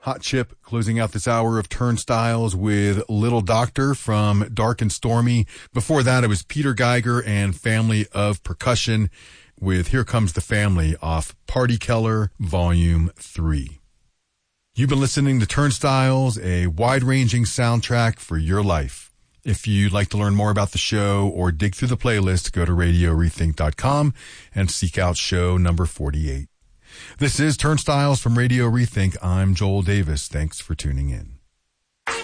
Hot Chip closing out this hour of Turnstiles with Little Doctor from Dark and Stormy. Before that, it was Peter Geiger and Family of Percussion with Here Comes the Family off Party Keller Volume 3. You've been listening to Turnstiles, a wide-ranging soundtrack for your life. If you'd like to learn more about the show or dig through the playlist, go to RadioRethink.com and seek out show number 48. This is Turnstiles from Radio Rethink. I'm Joel Davis. Thanks for tuning in.